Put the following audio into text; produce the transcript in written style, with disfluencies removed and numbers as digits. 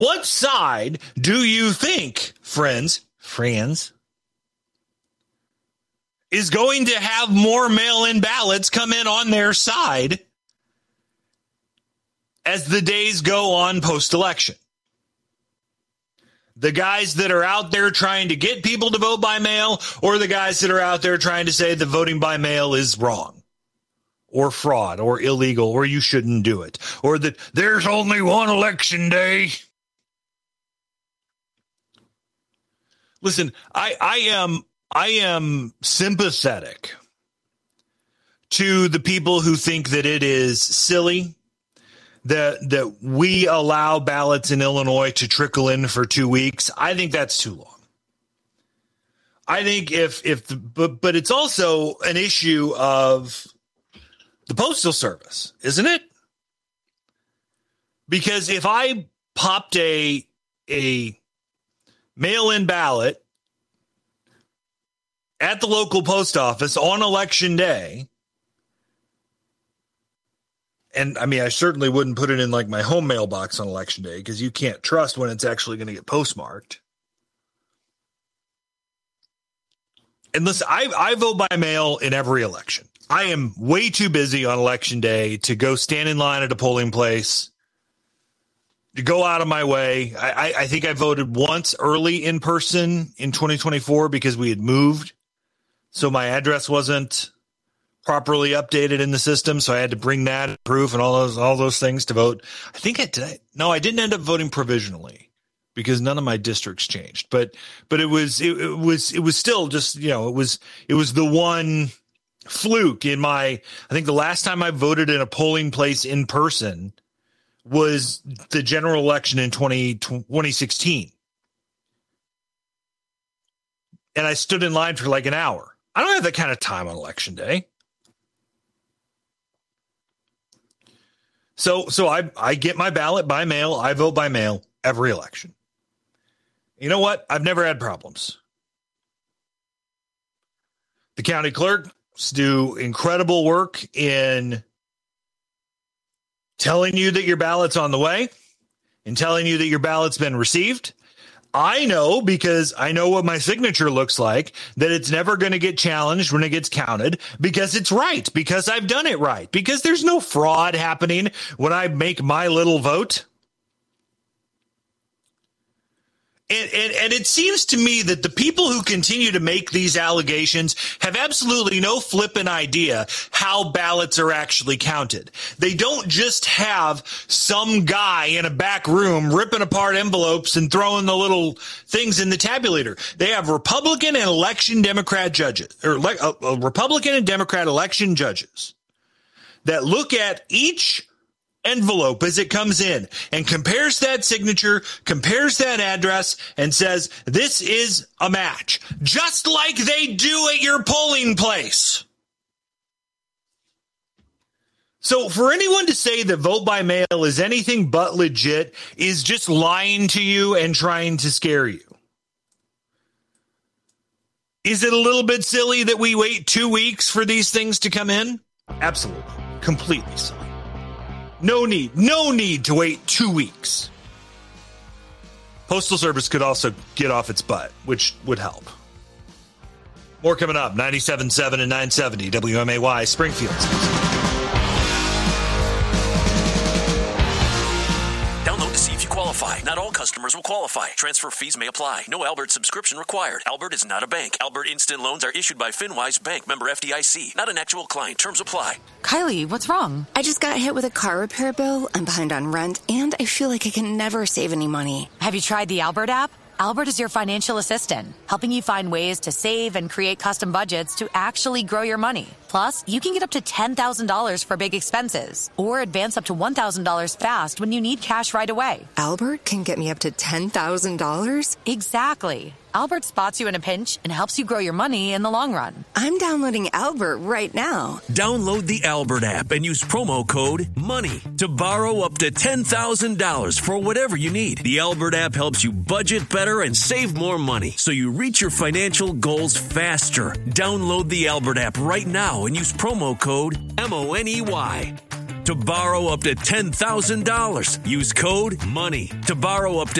What side do you think, friends, is going to have more mail-in ballots come in on their side as the days go on post-election? The guys that are out there trying to get people to vote by mail, or the guys that are out there trying to say that voting by mail is wrong or fraud or illegal or you shouldn't do it, or that there's only one election day? Listen, I am sympathetic to the people who think that it is silly that we allow ballots in Illinois to trickle in for 2 weeks. I think that's too long. I think but it's also an issue of the Postal Service, isn't it? Because if I popped a mail-in ballot at the local post office on election day, and I mean, I certainly wouldn't put it in like my home mailbox on election day because you can't trust when it's actually going to get postmarked. And listen, I vote by mail in every election. I am way too busy on election day to go stand in line at a polling place, to go out of my way. I think I voted once early in person in 2024 because we had moved. So my address wasn't properly updated in the system, so I had to bring that proof and all those things to vote. I think I did. No, I didn't end up voting provisionally because none of my districts changed. But it was still just, you know, it was the one fluke in my. I think the last time I voted in a polling place in person was the general election in 2016, and I stood in line for like an hour. I don't have that kind of time on election day. So I get my ballot by mail. I vote by mail every election. You know what? I've never had problems. The county clerks do incredible work in telling you that your ballot's on the way and telling you that your ballot's been received. I know, because I know what my signature looks like, that it's never going to get challenged when it gets counted because it's right, because I've done it right, because there's no fraud happening when I make my little vote. And it seems to me that the people who continue to make these allegations have absolutely no flipping idea how ballots are actually counted. They don't just have some guy in a back room ripping apart envelopes and throwing the little things in the tabulator. They have Republican and election Democrat judges, or Republican and Democrat election judges that look at each envelope as it comes in and compares that signature, compares that address, and says, this is a match, just like they do at your polling place. So for anyone to say that vote by mail is anything but legit is just lying to you and trying to scare you. Is it a little bit silly that we wait 2 weeks for these things to come in? Absolutely. Completely silly. No need to wait 2 weeks. Postal Service could also get off its butt, which would help. More coming up, 97.7 and 970 WMAY Springfield. Download to see if you qualify. Not all customers will qualify. Transfer fees may apply. No Albert subscription required. Albert is not a bank. Albert Instant Loans are issued by FinWise Bank, member FDIC. Not an actual client. Terms apply. Kylie, what's wrong? I just got hit with a car repair bill. I'm behind on rent, and I feel like I can never save any money. Have you tried the Albert app? Albert is your financial assistant, helping you find ways to save and create custom budgets to actually grow your money. Plus, you can get up to $10,000 for big expenses or advance up to $1,000 fast when you need cash right away. Albert can get me up to $10,000? Exactly. Albert spots you in a pinch and helps you grow your money in the long run. I'm downloading Albert right now. Download the Albert app and use promo code MONEY to borrow up to $10,000 for whatever you need. The Albert app helps you budget better and save more money so you reach your financial goals faster. Download the Albert app right now and use promo code MONEY. to borrow up to $10,000. Use code MONEY to borrow up to